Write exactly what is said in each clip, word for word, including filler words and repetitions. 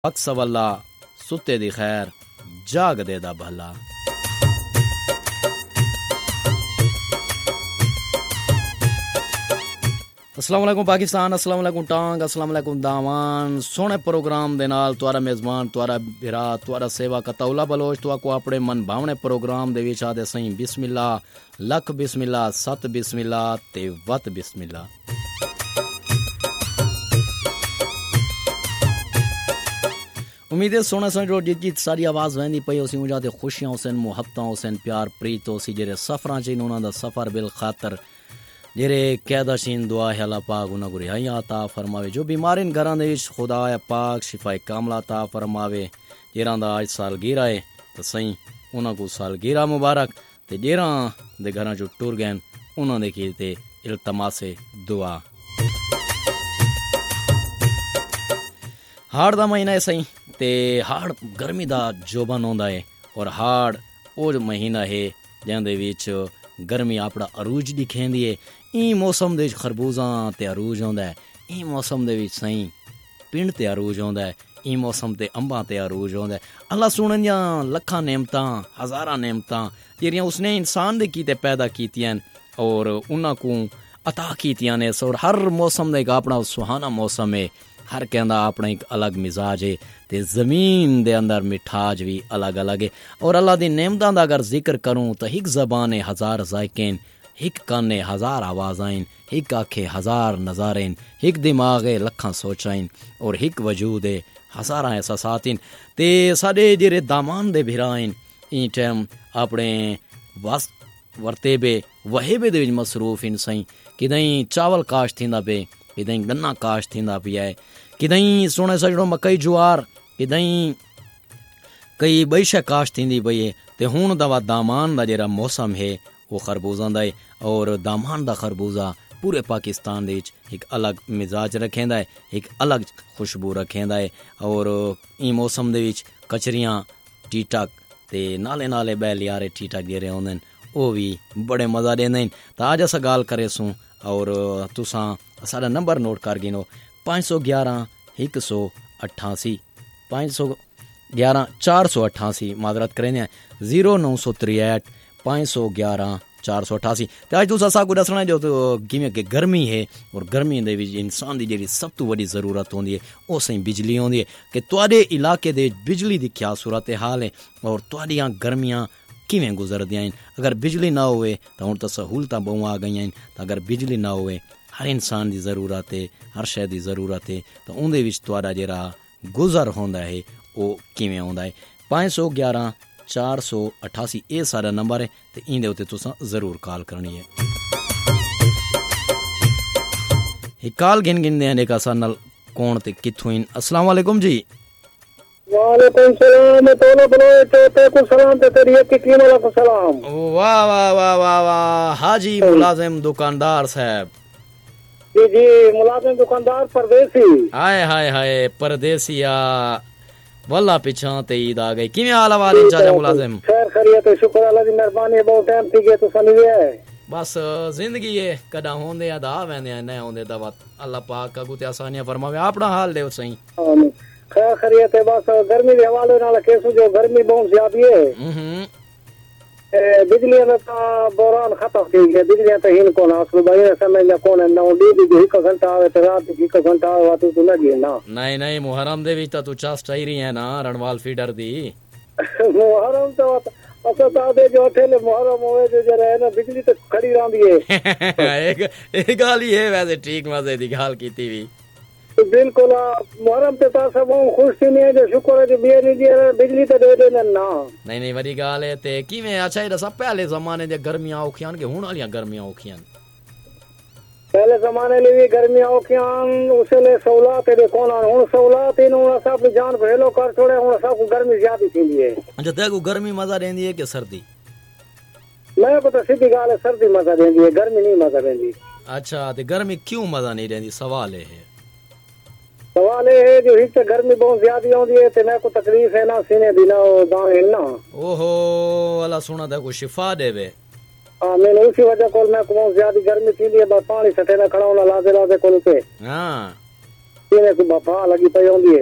अक्सवल्ला सुते दी खैर जाग दे दा भला। अस्सलाम वालेकुम पाकिस्तान, अस्सलाम वालेकुम टांग, अस्सलाम वालेकुम दामान। सोने प्रोग्राम दे नाल तुआरा मेज़बान तुआरा बिरा तुआरा सेवा कतौला बलोच तुआ को अपने मन भावने प्रोग्राम दे विच आदे सही बिस्मिल्ला लख बिस्मिल्ला सत बिस्मिल्ला ते वत बिस्मिल्ला। उम्मीद है सोना समझो जितनी सारी आवाज़ वहदी पई उसी मुझे खुशियां हुसैन मुहब्बतां हुसैन प्यार प्रीत उसी जेरे सफरां च उन्हां दा सफ़र बिल खातर जेरे कैदाशीन दुआ है अल्लाह पाक उन्हां को रिहाई अता फरमावे। जो बीमारिन घरां दे विच खुदा पाक शिफाए कामला अता फरमावे। जेरां दा अज सालगिरह है तो सही उन्हां को सालगिरह मुबारक ते जेरां दे घरां चो टुर गए उन्हां दे कीते इल्तमासे दुआ। हाड़ दा महीना है सही ते हाड़ गर्मी दा जोबन होंदा है और हाड़ ओ महीना है जिंदे विच गर्मी अपना अरूज दिखेंदी है। ई मौसम दे खरबूजा ते अरूज होंदा है। ई मौसम दे विच सही पिंड ते अरूज होंदा है। ई मौसम ते अंबां ते अरूज होंदा है। अल्लाह सुनन दियां लखां नेमतां हज़ारां नेमतां जेरियां उसने इंसान दे कीते पैदा कीतियां और उन्हां को अता कीतियां ने। और हर मौसम दा एक अपना सुहाना मौसम है। हर कहंदा अपना एक अलग मिजाज है ते ज़मीन दे अंदर मिठाज भी अलग अलग है। और अल्लाह दी नेमतां दा अगर जिक्र करूँ तो हिक ज़बान हज़ार ज़ायक़ेन, हिक कान हज़ार आवाज़ाइन, हिक आखे हज़ार नज़ारेन, हिक दिमाग लखां सोचाइन और हिक वजूद हज़ारां एहसासातिन। ते साडे जेरे दामान दे भिराइन ई टाइम अपने वस वर्तेबे वहेबे दे विच मसरूफ इन सही। किदई चावल काश थींदा पे, किदई गन्ना काश थींदा पिया है, किदई सोने सजड़ो मकई जुआर, किदई कई बई शै काश थींदी पई है। ते हुण दवा दामान दा जेरा मौसम है वो खरबूजां दा है और दामान दा खरबूजा पूरे पाकिस्तान दे विच एक अलग मिजाज रखेंदा है, एक अलग खुशबू रखेंदा है। और ई मौसम दे विच कचरियां टीटक ते नाले नाले बैलियारे टीटक जेरे होंदे वो भी बड़े मज़ा देंदे। तो अज अस गाल करे सूं और तुसां साडा नंबर नोट कर गिनो पाँच सौ ग्यारह एक सौ अठासी पाँच सौ ग्यारह चार सौ अठासी माजरत करें जीरो नौ सौ त्रियाठ पाँच सौ ग्यारह चार सौ अठासी। तो अज तुस असा को दसना जो तो किमें कि गर्मी है और गर्मी दे विच इंसान की जी सब तो वही जरूरत होंदी है वो सही बिजली होंदी है कि तुहाडे इलाके दे बिजली की क्या सूरत हाल है और तुहाडियां गर्मियां किवें गुजरदियां। अगर बिजली ना होए तो हुण तो सहूलतां बहु आ गई। तो अगर बिजली ना होए हर इंसान की जरूरत है, हर शय की जरूरत है तो उहदे विच तुहाडा जेहड़ा गुजर होंदा है वो किवें होंदा है। पाँच सौ ग्यारह चार सौ अठासी ये सारा नंबर है तो इंदे उत्ते तुसां जरूर कॉल करनी है। एक कॉल गिन गिन देने का सा नल कौन ते कित्थों इन। अस्सलाम वालेकुम जी। वालेकुम सलाम तोला बलोए तो ते को सलाम ते तेरी एक कीमत वाला को सलाम। वाह वाह वाह वाह वाह हाजी मुलाजिम दुकानदार साहब। जी जी मुलाजिम दुकानदार परदेसी। हाय हाय हाय परदेसिया वल्ला पिछा ते ईद आ गई। किवें हाल हवाल चाचा मुलाजिम? खैर खैरियत है शुक्र अल्लाह दी मेहरबानी बहुत टाइम थी गया तो सनी है। बस जिंदगी है कदा होंदे अदा वेंदे न होंदे दवा अल्लाह पाक का कुछ आसानियां फरमावे। अपना हाल दे सही। आमीन खैर खैरियत है। बस गर्मी के हवाले नाल केसो जो गर्मी बहुत ज्यादा है। हम्म बिजली में तो बोरान खत्म थी गया। बिजली तो हिन कोन असल भाई समय में कोन ना डी डी एक घंटा आवे तो रात एक घंटा आवे तो तो लगी ना। नहीं नहीं मुहर्रम दे विच तू चास चाही रही है ना रणवाल फीडर दी। मुहर्रम तो अच्छा सादे जो ठेले मुहर्रम होवे जो जरा है ना बिजली तो खड़ी रहंदी है। एक एक गाल ही है वैसे ठीक मजे दी गाल कीती भी बिल्कुल। मुहर्रम ते पास सब खुश थी नहीं है जो शुक्र है जो बिजली दी बिजली तो दे देना ना। नहीं नहीं बड़ी गाल है ते किवें अच्छा ये सब पहले जमाने दे गर्मियां औखियां के हुण वालियां गर्मियां औखियां। पहले जमाने ले भी गर्मियां औखियां उसले सहूलत दे कोन हुण सहूलत इन हुण सब जान भेलो कर छोड़े हुण सब गर्मी ज्यादा थींदी है। अच्छा ते को गर्मी मजा देंदी है कि सर्दी? मैं को तो सीधी गाल है सर्दी मजा देंदी है गर्मी नहीं मजा देंदी। अच्छा ते गर्मी क्यों मजा नहीं देंदी सवाल है? सवाल है जो हित गर्मी बहुत ज्यादा होंदी है ते मैं को तकलीफ है ना सीने दी ना दाने ना। ओहो अल्लाह सुना दे को शिफा देवे। हां मैंने उसी वजह को मैं को बहुत ज्यादा गर्मी थी है बस पानी सटे ना खड़ा होना लादे लादे कोल पे। हां सीने को बफा लगी पई होंदी है।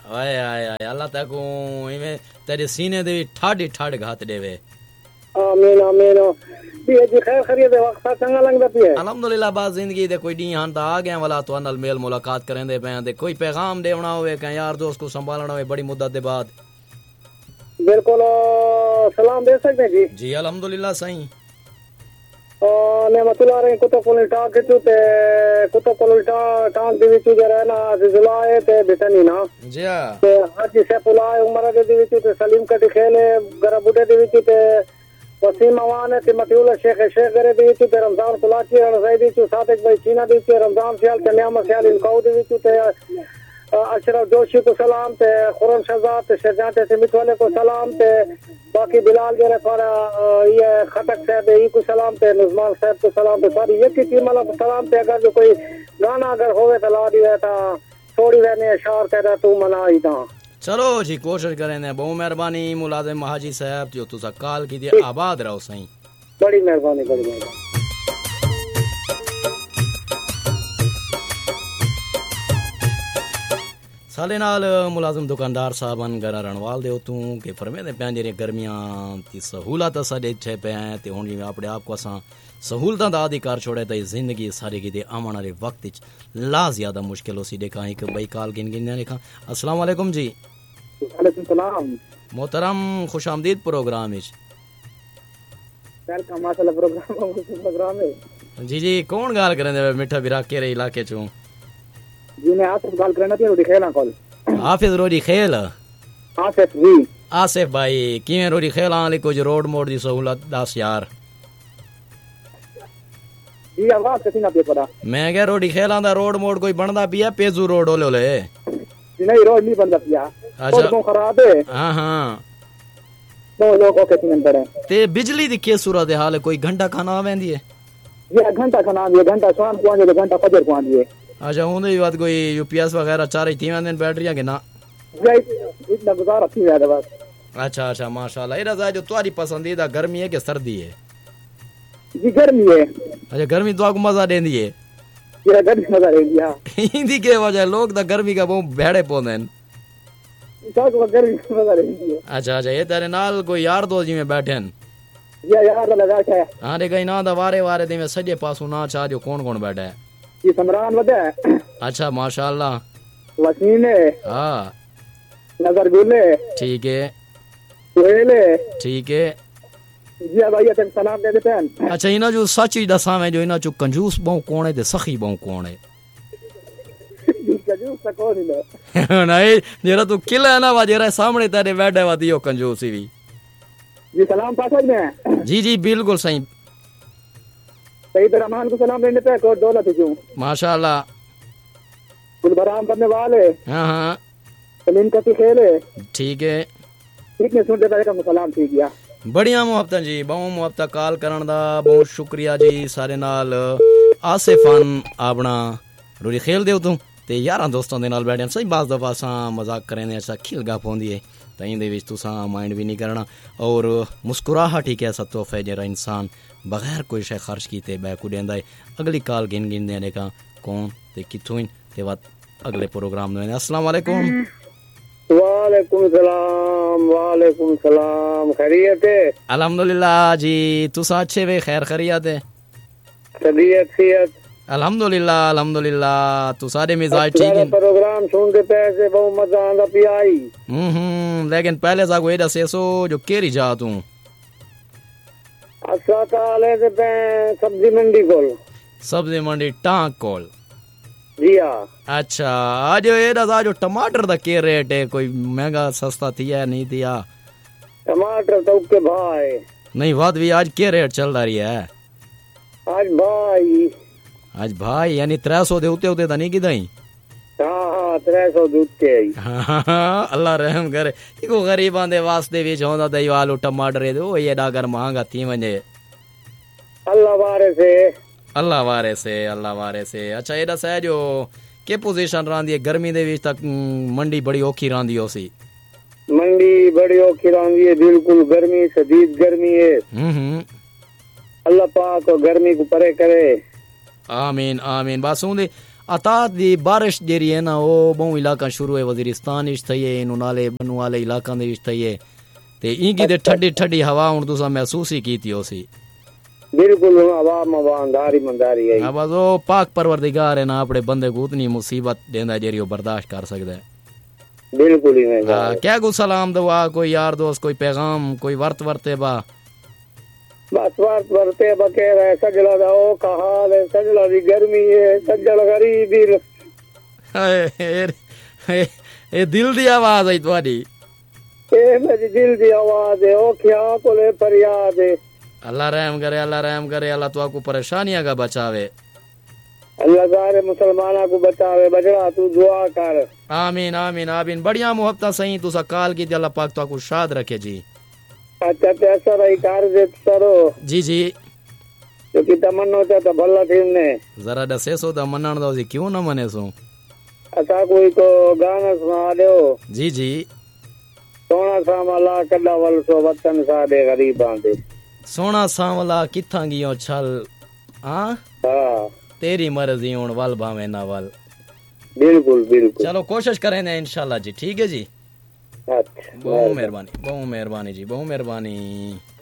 आए आए आए अल्लाह ताको इवें तेरे सीने दे ठाडी ठाड घात देवे। आमीन आमीन। ये जी खैर खैरियत है, वक्त चंगा लगदा पिए। अल्हम्दुलिल्लाह बस जिंदगी दे कोई डी हां ता आ गए वाला तो अनल मेल मुलाकात करेंदे पे ते कोई पैगाम देवना होवे कहीं यार दोस्त को संभालना होवे बड़ी मुद्दत दे बाद। बिल्कुल सलाम दे सकते हैं जी। जी अल्हम्दुलिल्लाह सही। नेमतुल्लाह रे कुतो कोल टाक के ते कुतो कोल टाक टाक दे विच जरा ना जिलाए ते बिटनी ना जी हां ते हाजी से पुलाए उमर दे विच ते सलीम कटी खेले गरा बुडे दे विच ते वसीम अवान ते मतिउल्लाह शेख शेख करे दे विच ते रमजान कुलाची रण सईदी च सादिक भाई चीना दे विच रमजान सियाल ते नियामत सियाल इनकाउ दे विच ते अशरफ जोशी को सलाम ते खुरम शहजाद ते शहजाद ते मिठवाले को सलाम ते बाकी बिलाल जरा थोड़ा ये खटक साहब ई को सलाम ते नुजमान साहब को सलाम ते सारी एक ही माला सलाम ते अगर जो कोई गाना अगर होवे तो ला दिया ता थोड़ी रहने अशार तेरा तू मनाई ता। चलो जी कोशिश करें ने बहुत मेहरबानी मुलाजिम हाजी साहब जो तुसा कॉल की दे आबाद रहो सही। बड़ी मेहरबानी बड़ी मेहरबानी। साले नाल मुलाजिम दुकानदार साहबन गरा रणवाल दे तू के फरमेंदे पिया जेरे गर्मियां दी सहूलत साडे छे पे ते हुन जिवें अपने आप को असां सहूलतां दा अधिकार छोड़े ते जिंदगी सारी की दे आमण वाले वक्त विच ला ज्यादा मुश्किल होसी देखा एक बई कॉल गिन गिन देखा। अस्सलाम वालेकुम जी। वालेकुम सलाम मोहतरम खुशामदीद प्रोग्राम विच। वेलकम माशाल्लाह प्रोग्राम प्रोग्राम है जी जी कौन गाल करंदे मिठा बिरा केरे इलाके चों? जी मैं आसिफ गाल करना थी रोडी खेल कॉल। हाफिज रोडी खेल आसिफ जी। आसिफ भाई किवें रोडी खेल आले कुछ रोड मोड दी सहूलत दस यार। जी आवाज किसी ना पे पड़ा। मैं कह रोडी खेलां दा रोड मोड कोई बनदा पिया पेजू रोड ओले ओले। जी नहीं रोड नहीं बनदा पिया। अच्छा रोड खराब है। हां हां दो लोग ओके तीन पड़े ते बिजली दी के सूरत हाल है कोई घंटा खाना आवेंदी है? ये घंटा खाना ये घंटा शाम को आंदे घंटा फजर को आंदी है। अच्छा उन्हें भी बात कोई यूपीएस वगैरह चार तीन दिन बैटरियां के ना इतना गुजारा थी ज्यादा बस। अच्छा अच्छा माशाल्लाह। एरा जो तुम्हारी पसंदीदा गर्मी है कि सर्दी है? जी गर्मी है। अच्छा गर्मी तो आपको मजा देंदी है? ये गर्मी मजा देंदी है। हिंदी के वजह लोग तो गर्मी का बहुत भेड़े पौंदे हैं। तो गर्मी मजा देंदी है। अच्छा अच्छा ये तेरे नाल कोई यार दोस्त जी में बैठे हैं? ये यार लगा है। हां रे कहीं ना दा वारे वारे दे में सजे पासों ना चा जो कौन कौन बैठा है? ये समरान वदा है। अच्छा माशाल्लाह। वसीम है। हां नजर गुले ठीक है सोहेल है ठीक है। जी भाई तेरे सलाम दे देते हैं। अच्छा इना जो सच दसा में जो इना जो कंजूस बहु कौन है ते सखी बहु कौन है? कंजूस तो कौन है नहीं जेरा तू किला है ना वा जेरा सामने तेरे बैठा वा दियो कंजूस ही। जी सलाम पास में। जी जी बिल्कुल सही। सईद रहमान को सलाम देने पे कोट दौलत जो माशाल्लाह। गुलबराम करने वाले। हां हां सलीम का खेले ठीक है ठीक ने सुन देता है सलाम ठीक गया। बढ़िया मुहब्बत जी बहुत मुहब्बत कॉल करन दा बहुत शुक्रिया जी सारे नाल। आसिफन अपना रोरी खेल दे तू ते यारां दोस्तां दे नाल बैठे सही बात दफा असां मजाक करें ऐसा खिलगा पौंदी है ताईं दे विच तुसां माइंड भी नहीं करना और मुस्कुराहट ही कैसा तोहफा है जरा इंसान बगैर कोई शे खर्च कीते बैकू देंदा है। अगली कॉल गिन गिन देने का कौन ते किथों ते बात अगले प्रोग्राम में। अस्सलाम वालेकुम। वालेकुम सलाम वालेकुम सलाम खैरियत है? अल्हम्दुलिल्लाह जी तुसा अच्छे वे खैर खैरियत है? तबीयत सियत अल्हम्दुलिल्लाह अल्हम्दुलिल्लाह तू सारे मिजाज ठीक है? प्रोग्राम सुन के पैसे बहुत मजा आंदा पिया आई। हम्म हम्म लेकिन पहले सा कोई दसे सो जो केरी जा तू असा ताले दे पे सब्जी मंडी कोल। सब्जी मंडी टांक कोल? जी हां। अच्छा आज एदा सा जो टमाटर दा के रेट है कोई महंगा सस्ता थिया नहीं थिया? टमाटर तो के भाई नहीं बात भी आज के रेट चल रही है? आज भाई आज भाई यानी त्रै सौ दे उते उते तो नहीं किदाई? हां हां त्रै सौ दे उते हां अल्लाह रहम करे इको गरीबां दे वास्ते विच होंदा दई आलू टमाटर दे ओ ये डागर महंगा थी वने। अल्लाह वारे से अल्लाह वारे से अल्लाह वारे से। अच्छा एदा सह जो के पोजीशन रहंदी है गर्मी दे विच तक मंडी बड़ी औखी रहंदी होसी? मंडी बड़ी औखी रहंदी है बिल्कुल गर्मी शदीद गर्मी है। हम्म हम्म अल्लाह पाक गर्मी को परे करे। आमीन आमीन। बस उंदे अतात दी बारिश जेरी है ना वो बहु इलाका शुरू है वजीरिस्तान इच थई है इन नाले बनू वाले इलाका दे विच थई है ते इंगी ते ठंडी ठंडी हवा हुन तुसा महसूस ही कीती होसी बिल्कुल हवा मवा अंधारी मंदारी है अब वो पाक परवरदिगार है ना अपने बंदे को उतनी मुसीबत देंदा जेरी वो बर्दाश्त कर सकदा है बिल्कुल ही नहीं हां क्या को सलाम दुआ कोई यार दोस्त कोई पैगाम कोई वर्त वर्ते बा बस वर्त वर्ते बके रहे सजला दा ओ कहा है सजला दी गर्मी है सजल गरीबी ए ए दिल दी आवाज है तुम्हारी ए मेरी दिल दी आवाज है ओ क्या कोले फरियाद है अल्लाह रहम करे अल्लाह रहम करे अल्लाह तो आपको परेशानियां का बचावे अल्लाह सारे मुसलमाना को बचावे बजड़ा तू दुआ कर आमीन आमीन आमीन बढ़िया मोहब्बत सही तुसा काल की अल्लाह पाक तो आपको शाद रखे जी अच्छा पैसा रही कार दे करो जी जी क्योंकि तमन्नो चा तो भला थीने जरा दसे सो दा मनण दो जी क्यों न मने सो असा कोई को गाना सुना दो जी जी सोना सामला कदा वल सो वतन सा दे गरीबां दे सोना सांवला किथां गियो छल हां हां तेरी मर्जी हुन वल भावे ना वल बिल्कुल बिल्कुल चलो कोशिश करेंगे इंशाल्लाह जी ठीक है जी अच्छा बहुत मेहरबानी बहुत मेहरबानी जी बहुत मेहरबानी।